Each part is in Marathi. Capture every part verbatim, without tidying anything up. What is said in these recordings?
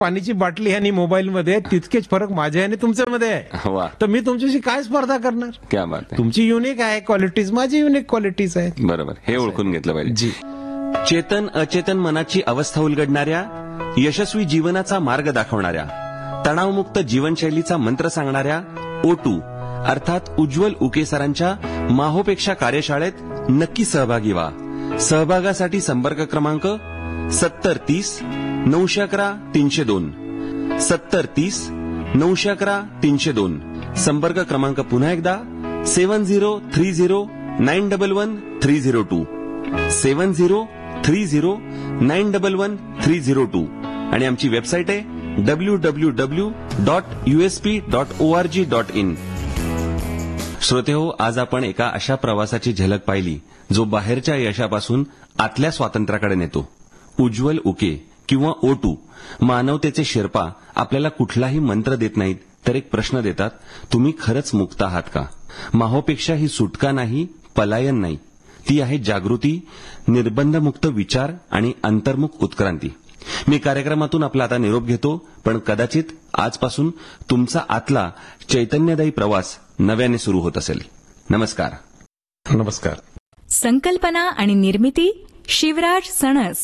पाण्याची बाटली आणि मोबाईलमध्ये तितकेच फरक माझ्या आणि तुमच्यामध्ये आहे. वा, तर मी तुमच्याशी काय स्पर्धा करणार? क्या बात आहे. तुमची युनिक आहे क्वालिटीज, माझी युनिक क्वालिटीज आहेत. बरोबर, हे ओळखून घेतलं पाहिजे. जी. चेतन अचेतन मनाची अवस्था उलगडणाऱ्या, यशस्वी जीवनाचा मार्ग दाखवणाऱ्या, तणावमुक्त जीवनशैलीचा मंत्र सांगणाऱ्या ओ टू अर्थात उज्ज्वल उके सरांच्या माहोपेक्षा कार्यशाळेत नक्की सहभागी व्हा. सहभागासाठी संपर्क क्रमांक सत्तर तीस नऊशे अकरा तीनशे दोन सत्तर तीस नऊशे अकरा तीनशे दोन. संपर्क क्रमांक पुन्हा एकदा सेवन zero three zero nine double one three zero to seven zero three zero nine double one three zero to आणि आमची वेबसाईट आहे W W W dot USP dot O R G dot in. श्रोतेहो, आज आपण एका अशा प्रवासाची झलक पाहिली जो बाहेरच्या यशापासून आतल्या स्वातंत्र्याकडे नेतो. उज्ज्वल उके किंवा ओ टू मानवतेचे शेर्पा आपल्याला कुठलाही मंत्र देत नाहीत, तर एक प्रश्न देतात, तुम्ही खरंच मुक्त आहात का? माहोपेक्षा ही सुटका नाही, पलायन नाही, ती आहे जागृती, निर्बंधमुक्त विचार आणि अंतर्मुख उत्क्रांती. मी कार्यक्रमातून आपला आता निरोप घेतो, पण कदाचित आजपासून तुमचा आतला चैतन्यदायी प्रवास नव्याने सुरू होत असेल. नमस्कार. नमस्कार. संकल्पना आणि निर्मिती शिवराज सणस.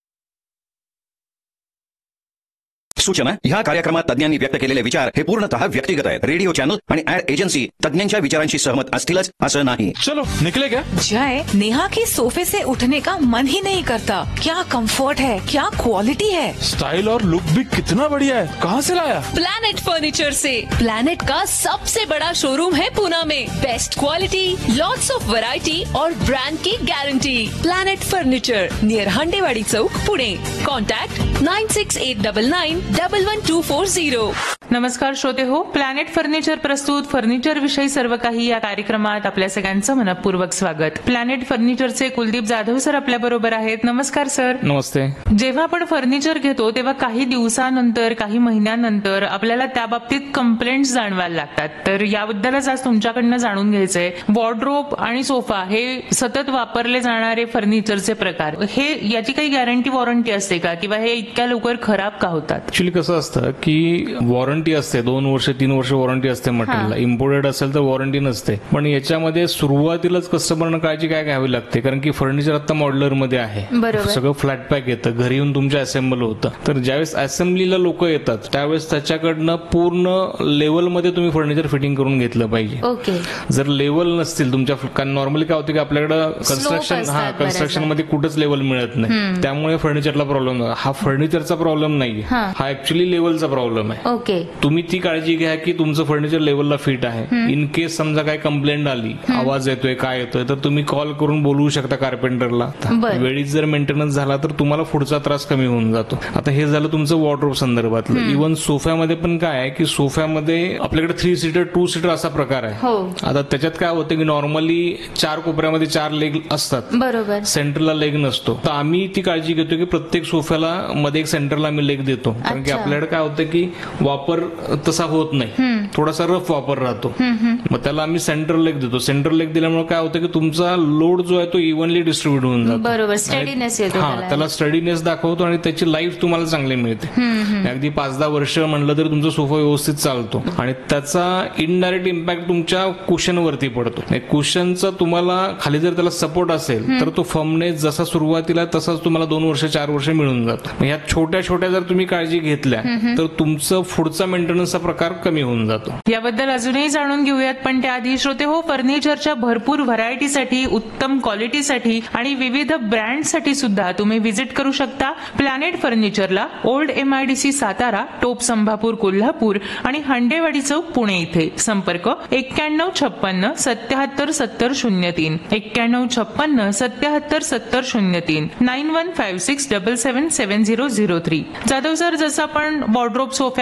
सूचना: ह्या कार्यक्रमात तज्ञांनी व्यक्त केलेले विचार हे पूर्णतः व्यक्तिगत आहेत. रेडिओ चॅनल आणि ऍड एजन्सी तज्ञांच्या विचारांशी सहमत असतीलच असं नाही. चलो निकले क्या? जय, नेहा के सोफे से उठने का मन ही नहीं करता. क्या कंफर्ट है, क्या क्वालिटी है. स्टाइल और लुक भी कितना बढ़िया है. कहाँ से लाया? प्लैनेट फर्नीचर से. प्लैनेट का सबसे बड़ा शोरूम है पुणे में. Best quality, lots of variety और ब्रांड की गारंटी. प्लैनेट फर्नीचर नियर हंडेवाड़ी चौक, Pune. Contact nine six eight double nine double one two four zero. नमस्कार श्रोते हो, प्लॅनेट फर्निचर प्रस्तुत फर्निचर विषयी सर्व काही या कार्यक्रमात आपल्या सगळ्यांचं मनपूर्वक स्वागत. प्लॅनेट फर्निचरचे कुलदीप जाधव सर आपल्या बरोबर आहेत. नमस्कार सर. नमस्ते. जेव्हा आपण फर्निचर घेतो तेव्हा काही दिवसानंतर काही महिन्यानंतर आपल्याला त्या बाबतीत कंप्लेंट्स जाणवायला लागतात, तर याबद्दलच आज तुमच्याकडनं जाणून घ्यायचंय. वॉर्डरोब आणि सोफा हे सतत वापरले जाणारे फर्निचरचे प्रकार, हे याची काही गॅरंटी वॉरंटी असते का, किंवा हे इतक्या लवकर खराब का होतात? ऍक्च्युली कसं असतं की वॉरंटी असते, दोन वर्ष तीन वर्ष वॉरंटी असते मटेरियलला. इम्पोर्टेड असेल तर वॉरंटी नसते, पण याच्यामध्ये सुरुवातीलाच कस्टमरनं काळजी काय घ्यावी लागते, कारण की फर्निचर आता मॉड्युलर मध्ये आहे. सगळं फ्लॅट पॅक येतं, घरी येऊन तुमच्या असेंबल होतं. तर ज्यावेळेस असेंब्लीला लोक येतात त्यावेळेस त्याच्याकडनं पूर्ण लेवलमध्ये तुम्ही फर्निचर फिटिंग करून घेतलं पाहिजे. ओके. जर लेवल नसतील तुमच्या, नॉर्मली काय होतं की आपल्याकडे कन्स्ट्रक्शन हा कन्स्ट्रक्शन मध्ये कुठंच लेवल मिळत नाही, त्यामुळे फर्निचरला प्रॉब्लेम होतो. हा फर्निचरचा प्रॉब्लेम नाही, हा ऍक्च्युली लेवलचा प्रॉब्लेम आहे. ओके. तुम्ही ती काळजी घ्या की तुमचं फर्निचर लेवलला फिट आहे. इन केस समजा काय कंप्लेंट आली, आवाज येतोय काय येतोय, तर तुम्ही कॉल करून बोलवू शकता कार्पेंटरला. वेळीच जर मेंटेनन्स झाला तर तुम्हाला पुढचा त्रास कमी होऊन जातो. आता हे झालं तुमचं वॉर्डरोब संदर्भातलं. इव्हन सोफ्यामध्ये पण काय आहे की सोफ्यामध्ये आपल्याकडे थ्री सीटर टू सीटर असा प्रकार आहे. आता त्याच्यात काय होतं की नॉर्मली चार कोपऱ्यामध्ये चार लेग असतात, बरोबर, सेंटरला लेग नसतो. तर आम्ही ती काळजी घेतो की प्रत्येक सोफ्याला मध्ये एक सेंटरला आम्ही लेग देतो, कारण की आपल्याकडे काय होतं की वापर तसा होत नाही, थोडासा रफ वापर राहतो. मग त्याला आम्ही सेंटर लेग देतो. सेंटर लेग दिल्यामुळे काय होतं की तुमचा लोड जो आहे तो इव्हनली डिस्ट्रीब्यूट होऊन जातो. बरोबर, स्टडीनेस येतो. हा, त्याला स्टडीनेस दाखवतो आणि त्याची लाईफ तुम्हाला चांगली मिळते. अगदी पाच दहा वर्ष म्हणलं तरी तुमचा सोफा व्यवस्थित चालतो आणि त्याचा इनडायरेक्ट इम्पॅक्ट तुमच्या कुशनवरती पडतो. कुशनचा तुम्हाला खाली जर त्याला सपोर्ट असेल तर तो फर्मनेस जसा सुरुवातीला तसाच तुम्हाला दोन वर्ष चार वर्ष मिळून जातो. ह्या छोट्या छोट्या जर तुम्ही काळजी घेतल्या तर तुमचं पुढचा मेंटेनन्सचा प्रकार कमी होऊन जातो. याबद्दल अजूनही जाणून घेऊयात, पण त्याआधी श्रोते हो, फर्निचरच्या भरपूर व्हरायटीसाठी, उत्तम क्वालिटीसाठी आणि विविध ब्रँडसाठी सुद्धा तुम्ही व्हिजिट करू शकता प्लॅनेट फर्निचरला. ओल्ड एमआयडीसी सातारा, टोप संभापूर कोल्हापूर आणि हंडेवाडी चौक पुणे इथे. संपर्क एक्क्याण्णव छप्पन्न सत्याहत्तर सत्तर शून्य तीन एक्क्याण्णव छप्पन्न सत्याहत्तर सत्तर शून्य तीन nine one five six double seven seven zero zero three. Jadhav sir, जसं आपण वॉर्डरोब सोफ्याबद्दल बोलतो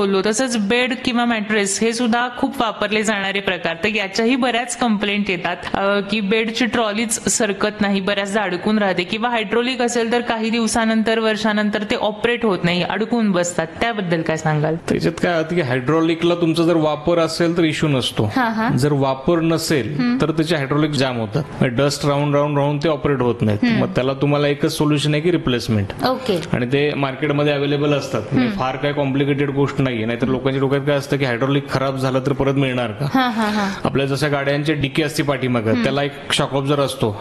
बोललो तसंच बेड किंवा मॅट्रेस हे सुद्धा खूप वापरले जाणारे प्रकार, तर याच्याही बऱ्याच कंप्लेंट येतात अ, की बेडची ट्रॉलीच सरकत नाही, बऱ्याचदा अडकून राहते, किंवा हायड्रोलिक असेल तर काही दिवसानंतर वर्षानंतर ते ऑपरेट होत नाही, अडकून बसतात. त्याबद्दल काय सांगाल? त्याच्यात काय होतं की हायड्रॉलिकला तुमचा जर वापर असेल तर इश्यू नसतो, जर वापर नसेल तर त्याचे हायड्रॉलिक जाम होतात, डस्ट राऊंड राऊंड राऊंड ते ऑपरेट होत नाहीत. मग त्याला तुम्हाला एकच सोल्युशन आहे की रिप्लेसमेंट, ओके. आणि ते मार्केटमध्ये अवेलेबल असतात. म्हणजे फार काय कॉम्प्लिकेटेड गोष्ट नाहीये. नाहीतर लोकांच्या डोक्यात काय असतं की हायड्रॉलिक खराब झालं तर परत मिळणार का. आपल्या जशा गाड्यांचे डिकी असते पाठीमागं, त्याला एक शॉक ऑब्झर असतो,